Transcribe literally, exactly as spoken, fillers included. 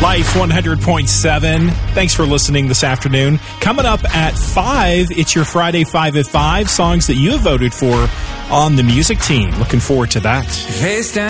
Life one hundred point seven. Thanks for listening this afternoon. Coming up at five, it's your Friday five at five songs that you have voted for on the music team. Looking forward to that.